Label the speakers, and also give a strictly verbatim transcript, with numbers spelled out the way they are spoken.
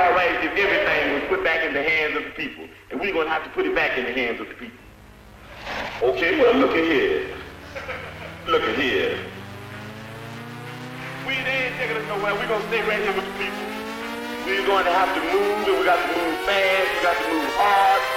Speaker 1: all right if everything was put back in the hands of the people. And we're going to have to put it back in the hands of the people. Okay, well, look at here. Look at here. We ain't taking us nowhere. We're going to stay right here with the people. We're going to have to move, and we got to move fast. We got to move hard.